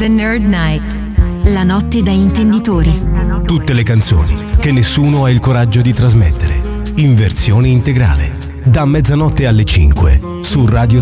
The Nerd Night. La notte da intenditori. Tutte le canzoni che nessuno ha il coraggio di trasmettere. In versione integrale. Da mezzanotte alle 5 su Radio